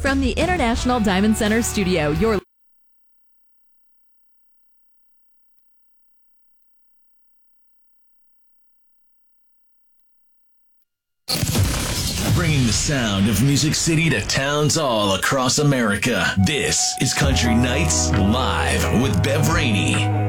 From the International Diamond Center studio, you're bringing the sound of Music City to towns all across America. This is Country Nights Live with Bev Rainey.